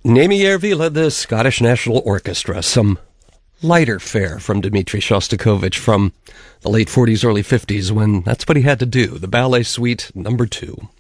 Némi Järvi led the Scottish National Orchestra, some lighter fare from Dmitri Shostakovich from the late 40s, early 50s, when that's what he had to do, the Ballet Suite No. 2.